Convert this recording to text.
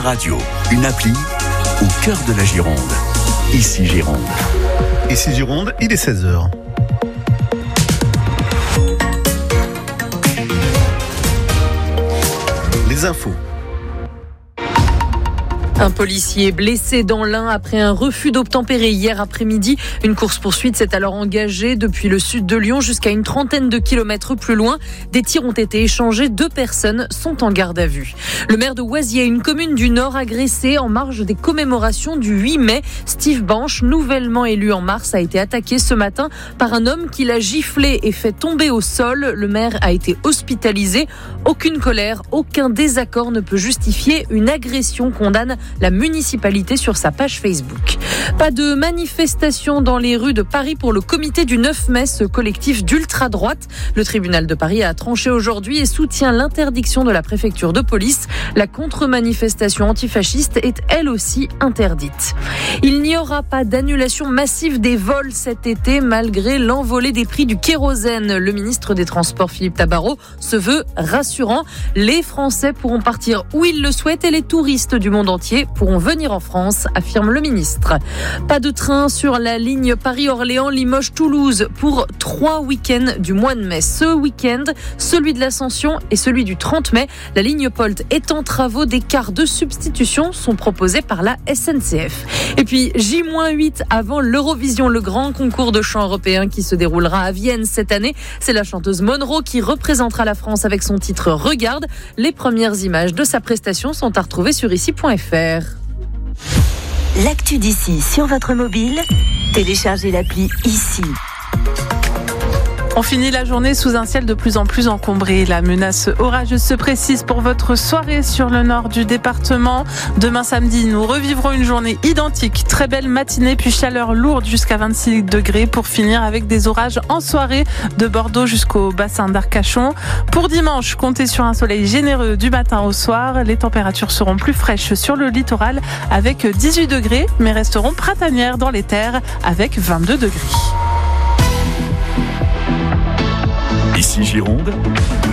radio, une appli au cœur de la Gironde. Ici Gironde. Ici Gironde, il est 16h. Les infos. Un policier blessé dans l'Ain après un refus d'obtempérer hier après-midi. Une course-poursuite s'est alors engagée depuis le sud de Lyon jusqu'à une trentaine de kilomètres plus loin. Des tirs ont été échangés. 2 personnes sont en garde à vue. Le maire de Oisier, une commune du Nord, agressée en marge des commémorations du 8 mai. Steve Banche, nouvellement élu en mars, a été attaqué ce matin par un homme qui l'a giflé et fait tomber au sol. Le maire a été hospitalisé. Aucune colère, aucun désaccord ne peut justifier une agression, condamne la municipalité sur sa page Facebook. Pas de manifestation dans les rues de Paris pour le comité du 9 mai, ce collectif d'ultra-droite. Le tribunal de Paris a tranché aujourd'hui et soutient l'interdiction de la préfecture de police. La contre-manifestation antifasciste est elle aussi interdite. Il n'y aura pas d'annulation massive des vols cet été malgré l'envolée des prix du kérosène. Le ministre des Transports, Philippe Tabarot, se veut rassurant. Les Français pourront partir où ils le souhaitent et les touristes du monde entier pourront venir en France, affirme le ministre. Pas de train sur la ligne Paris-Orléans, Limoges-Toulouse pour 3 week-ends du mois de mai. Ce week-end, celui de l'Ascension et celui du 30 mai. La ligne Polt est en travaux. Des cars de substitution sont proposés par la SNCF. Et puis J-8 avant l'Eurovision, le grand concours de chant européen qui se déroulera à Vienne cette année. C'est la chanteuse Monroe qui représentera la France avec son titre Regarde. Les premières images de sa prestation sont à retrouver sur ici.fr. L'actu d'ici sur votre mobile, téléchargez l'appli Ici. On finit la journée sous un ciel de plus en plus encombré. La menace orageuse se précise pour votre soirée sur le nord du département. Demain samedi, nous revivrons une journée identique. Très belle matinée, puis chaleur lourde jusqu'à 26 degrés pour finir avec des orages en soirée de Bordeaux jusqu'au bassin d'Arcachon. Pour dimanche, comptez sur un soleil généreux du matin au soir. Les températures seront plus fraîches sur le littoral avec 18 degrés, mais resteront printanières dans les terres avec 22 degrés. Ici Gironde,